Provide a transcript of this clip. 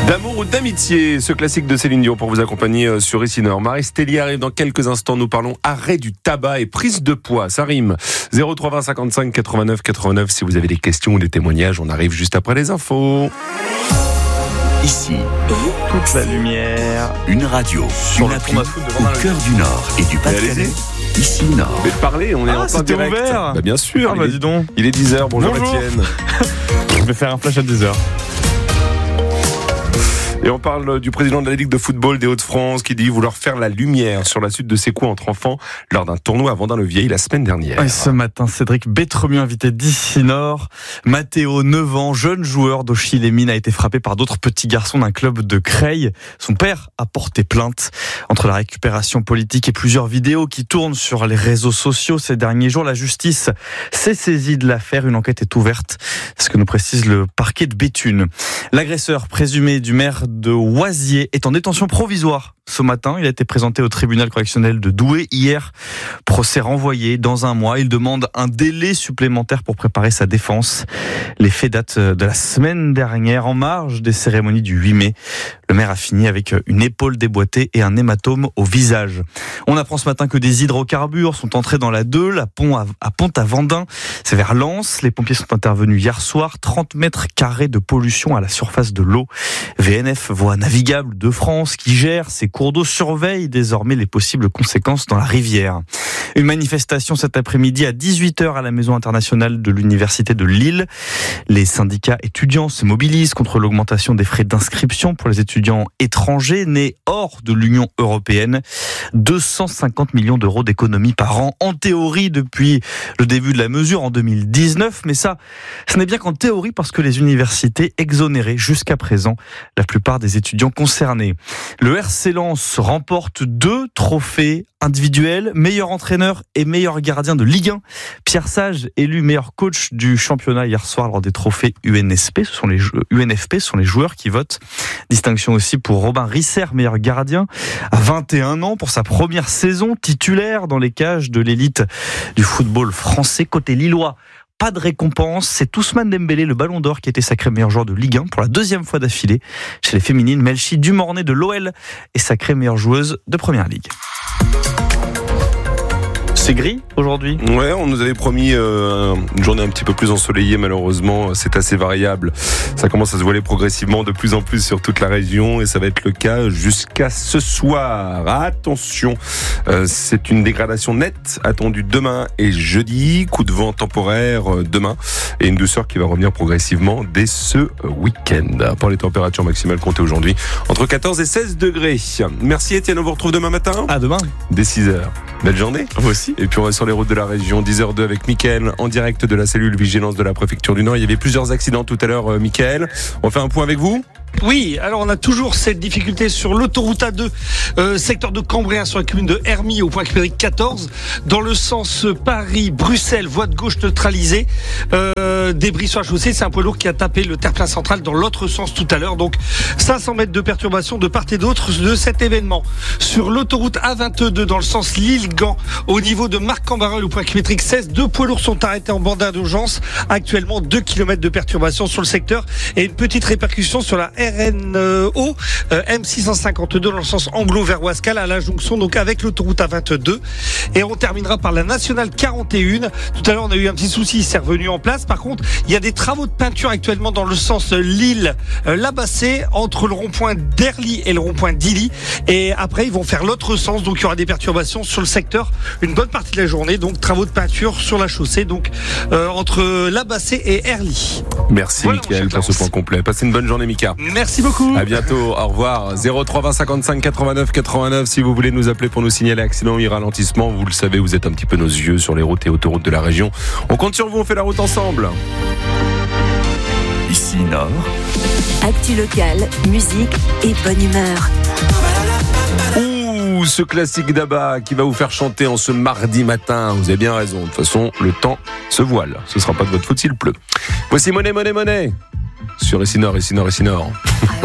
D'amour ou d'amitié, ce classique de Céline Dion pour vous accompagner sur Ici Nord. Marie Stellier arrive dans quelques instants. Nous parlons arrêt du tabac et prise de poids. Ça rime. 03 20 55 89 89. Si vous avez des questions ou des témoignages, on arrive juste après les infos. Ici, toute la lumière. une radio, une appli au cœur du Nord et du Pas-de-Calais. Ici Nord. Mais parlez, on est en plein c'était direct. ouvert. Bien sûr. Dis donc. Il est 10h. Bonjour Bonjour. Étienne. Je vais faire un flash à 10h. Et on parle du président de la Ligue de football des Hauts-de-France qui dit vouloir faire la lumière sur la suite de ses coups entre enfants lors d'un tournoi à Vendin-le-Vieil la semaine dernière. Et ce matin, Cédric Bétremieux, invité d'Ici Nord. Mathéo, 9 ans, jeune joueur d'Auchy-les-Mines, a été frappé par d'autres petits garçons d'un club de Creil. Son père a porté plainte. Entre la récupération politique et plusieurs vidéos qui tournent sur les réseaux sociaux ces derniers jours, la justice s'est saisie de l'affaire. Une enquête est ouverte. C'est ce que nous précise le parquet de Béthune. L'agresseur présumé du maire de Oisier est en détention provisoire ce matin. Il a été présenté au tribunal correctionnel de Douai hier. Procès renvoyé dans un mois. Il demande un délai supplémentaire pour préparer sa défense. Les faits datent de la semaine dernière, en marge des cérémonies du 8 mai. Le maire a fini avec une épaule déboîtée et un hématome au visage. On apprend ce matin que des hydrocarbures sont entrés dans la Deule, à Pont-à-Vendin. C'est vers Lens. Les pompiers sont intervenus hier soir. 30 mètres carrés de pollution à la surface de l'eau. VNF, Voies navigables de France, qui gère ces cours d'eau, surveille désormais les possibles conséquences dans la rivière. Une manifestation cet après-midi à 18h à la Maison internationale de l'Université de Lille. Les syndicats étudiants se mobilisent contre l'augmentation des frais d'inscription pour les étudiants étrangers nés hors de l'Union européenne. 250 millions d'euros d'économies par an, en théorie, depuis le début de la mesure en 2019. Mais ça, ce n'est bien qu'en théorie, parce que les universités exonéraient jusqu'à présent la plupart des étudiants concernés. Le RC Lens remporte 2 trophées individuels, meilleur entraîneur et meilleur gardien de Ligue 1. Pierre Sage, élu meilleur coach du championnat hier soir lors des trophées UNFP, ce sont les joueurs qui votent. Distinction aussi pour Robin Risser, meilleur gardien, à 21 ans pour sa première saison titulaire dans les cages de l'élite du football français. Côté lillois, pas de récompense, c'est Ousmane Dembélé, le Ballon d'Or, qui a été sacré meilleur joueur de Ligue 1 pour la 2e fois d'affilée. Chez les féminines, Melchi Dumornay de l'OL est sacrée meilleure joueuse de Première Ligue. C'est gris aujourd'hui. Ouais, on nous avait promis une journée un petit peu plus ensoleillée, malheureusement, c'est assez variable. Ça commence à se voiler progressivement de plus en plus sur toute la région et ça va être le cas jusqu'à ce soir. Attention, c'est une dégradation nette attendue demain et jeudi, coup de vent temporaire demain et une douceur qui va revenir progressivement dès ce week-end. Pour les températures maximales comptées aujourd'hui, entre 14 et 16 degrés. Merci Étienne, on vous retrouve demain matin. À demain. Dès 6h. Belle journée. Vous aussi. Et puis on va sur les routes de la région, 10h02 avec Mickaël, en direct de la cellule vigilance de la préfecture du Nord. Il y avait plusieurs accidents tout à l'heure, Mickaël. On fait un point avec vous ? Oui, alors on a toujours cette difficulté sur l'autoroute A2, secteur de Cambréa sur la commune de Hermie au point kilométrique 14, dans le sens Paris-Bruxelles, voie de gauche neutralisée, débris sur la chaussée, c'est un poids lourd qui a tapé le terre-plein central dans l'autre sens tout à l'heure, donc 500 mètres de perturbation de part et d'autre de cet événement. Sur l'autoroute A22 dans le sens Lille-Gand, au niveau de Marc-en-Barœul au point kilométrique 16, 2 poids lourds sont arrêtés en bande d'urgence, actuellement 2 km de perturbation sur le secteur et une petite répercussion sur la RNO M652 dans le sens Anglo vers Ouascal à la jonction donc avec l'autoroute A22 et on terminera par la nationale 41. Tout à l'heure on a eu un petit souci, c'est revenu en place. Par contre il y a des travaux de peinture actuellement dans le sens Lille-Labassé entre le rond-point d'Erly et le rond-point d'Illy et après ils vont faire l'autre sens, donc il y aura des perturbations sur le secteur une bonne partie de la journée, donc travaux de peinture sur la chaussée donc entre Labassé et Erly. Merci Voilà, Mickaël pour ce point complet. Passez une bonne journée Mika. Merci beaucoup. À bientôt, au revoir. 03 20 55 89 89 si vous voulez nous appeler pour nous signaler accident ou ralentissement. Vous le savez, vous êtes un petit peu nos yeux sur les routes et autoroutes de la région. On compte sur vous, on fait la route ensemble. Ici Nord. Actu locale, musique et bonne humeur. Ouh, ce classique d'Abba qui va vous faire chanter en ce mardi matin. Vous avez bien raison. De toute façon, le temps se voile. Ce sera pas de votre faute s'il pleut. Voici Monnaie, Monnaie, Monnaie. Sur Ici Nord, Ici Nord, Ici Nord.